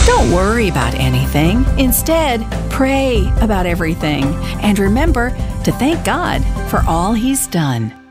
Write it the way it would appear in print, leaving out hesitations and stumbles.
Don't worry about anything. Instead, pray about everything. And remember to thank God for all He's done.